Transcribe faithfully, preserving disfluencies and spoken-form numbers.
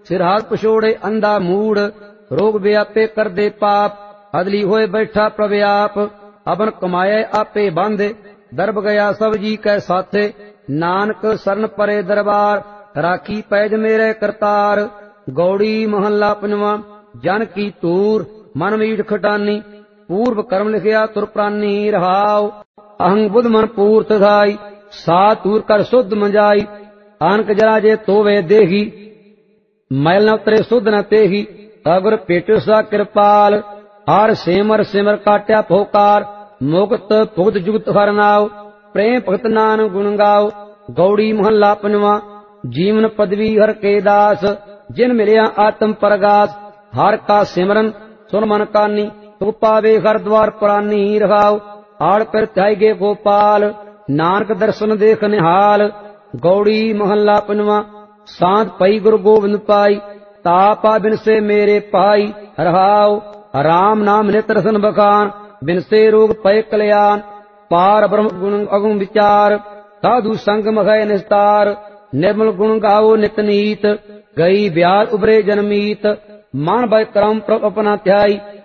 सिरहास पछोड़े अंधा मूड, रोग व्यापे कर दे पाप, अदली होए बैठा प्रव्याप, अबन कमाए आपे बांधे, दरब गया सब जी कै साथे, नानक शरण परे दरबार, राखी पैज मेरे करतार। गौड़ी महला पंजवा। जन की तूर मन मीठ खटानी, पूर्व कर्म लिखिया तुर प्रानी रहाओ। अहंग बुध मन पूर्त धाई, सा तूर कर शुद्ध मंजाई, आनक जरा जे तोवे देही, मैल न उतरे शुद्ध न तेही, अगुर पेटु सा कृपाल, हर सिमर सिमर काट्या फोकार, मुक्त भुगत जुगत हर नाव, प्रेम भगत नान गुण गाओ। गौड़ी महला पंजवा। जीवन पदवी हर के दास, जिन मिलिया आत्म परगास, हर का सिमरन सुन मन कानी, तुम पावे हर द्वार पुरानी रहाओ। आड़ पर त्यागे गोपाल, नानक दर्शन देख निहाल। गौड़ी महला पंजवा। सांत पई गुरु गोविंद पाई, तापा बिन से मेरे पाई रहाओ। राम नाम नित रसन बखान, बिन से रोग पय कल्याण, पार ब्रह्म गुण अगुण विचार, साधु संग मघय निस्तार। निर्मल गुण गाओ नित नीत, गई ब्याल उबरे जनमीत, मान भय क्रम प्रभ अपना ध्याई।